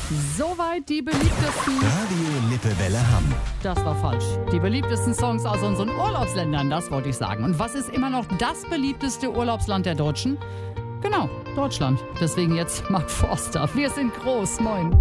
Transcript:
Soweit die beliebtesten... Radio Lippewelle Hamm. Das war falsch. Die beliebtesten Songs aus unseren Urlaubsländern, das wollte ich sagen. Und was ist immer noch das beliebteste Urlaubsland der Deutschen? Genau, Deutschland. Deswegen jetzt Mark Forster. Wir sind groß. Moin.